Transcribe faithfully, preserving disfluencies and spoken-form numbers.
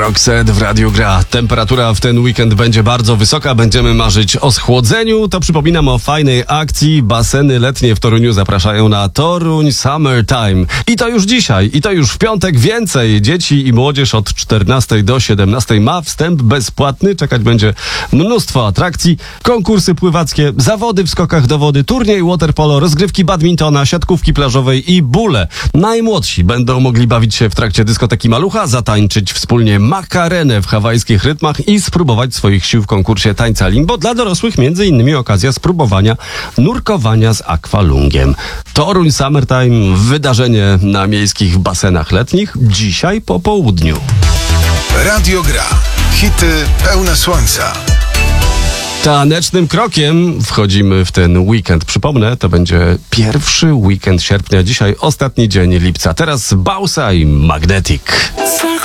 Roxette w Radiu Gra. Temperatura w ten weekend będzie bardzo wysoka. Będziemy marzyć o schłodzeniu. To przypominam o fajnej akcji. Baseny letnie w Toruniu zapraszają na Toruń Summertime. I to już dzisiaj. I to już w piątek. Więcej. Dzieci i młodzież od czternastej do siedemnastej ma wstęp bezpłatny. Czekać będzie mnóstwo atrakcji. Konkursy pływackie, zawody w skokach do wody, turniej waterpolo, rozgrywki badmintona, siatkówki plażowej i bóle. Najmłodsi będą mogli bawić się w trakcie dyskoteki Malucha, zatańczyć wspólnie makarenę w hawajskich rytmach i spróbować swoich sił w konkursie tańca limbo. Dla dorosłych między innymi okazja spróbowania nurkowania z akwalungiem. Toruń Summertime, wydarzenie na miejskich basenach letnich, dzisiaj po południu. Radio Gra. Hity pełne słońca. Tanecznym krokiem wchodzimy w ten weekend. Przypomnę, to będzie pierwszy weekend sierpnia. Dzisiaj ostatni dzień lipca. Teraz Bausa i Magnetic.